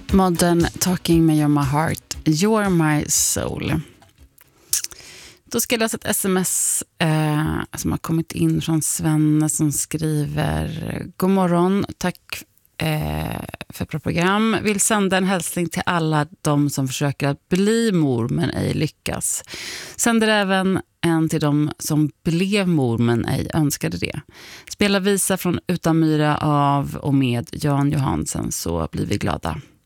Modern Talking med You're My Heart, You're My Soul. Då ska jag läsa ett sms som har kommit in från Svenne som skriver: God morgon, tack för ett program. Vill sända en hälsning till alla de som försöker att bli mor men ej lyckas. Sänder även en till de som blev mor men ej önskade det. Spela visa från Utanmyra av och med Jan Johansen, så blir vi glada.